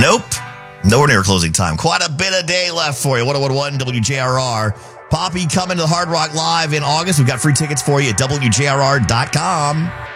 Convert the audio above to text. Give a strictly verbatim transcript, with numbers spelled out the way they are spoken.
Nope. Nowhere near closing time. Quite a bit of day left for you. one oh one point one W J R R. Poppy coming to the Hard Rock Live in August. We've got free tickets for you at W J R R dot com.